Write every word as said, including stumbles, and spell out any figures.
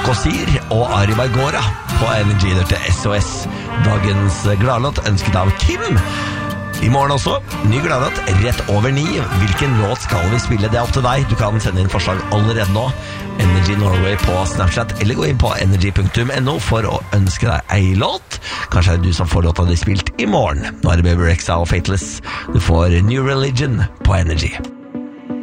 Kosir og Ari Bargora på Energy der til S O S. Dagens gladlåt ønsket av Kim. I morgen også, ny gladlåt rett over ni. Hvilken låt skal vi spille? Det er opp til deg. Du kan sende inn forslag allerede nå. Energy Norway på Snapchat, eller gå inn på energy punktum no for å ønske deg ei låt. Kanskje er det du som får låta di spilt i morgen. Nå er det Baby Rexha og Fateless. Du får New Religion på Energy.